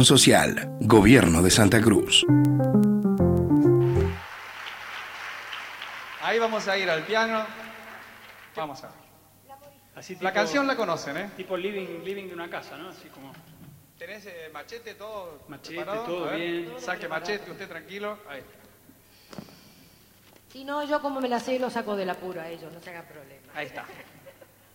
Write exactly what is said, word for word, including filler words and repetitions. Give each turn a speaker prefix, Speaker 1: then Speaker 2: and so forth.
Speaker 1: Social, Gobierno de Santa Cruz.
Speaker 2: Ahí vamos a ir al piano. Vamos a ver.
Speaker 3: Así tipo,
Speaker 2: la canción la conocen, ¿eh?
Speaker 3: Tipo living, living de una casa, ¿no? Así como...
Speaker 2: ¿Tenés eh, machete, todo
Speaker 3: Machete,
Speaker 2: preparado?
Speaker 3: todo
Speaker 2: A ver,
Speaker 3: bien.
Speaker 2: Saque machete, usted tranquilo. Ahí.
Speaker 4: Si no, yo como me la sé, lo saco del apuro a ellos, no se hagan problema.
Speaker 2: Ahí está.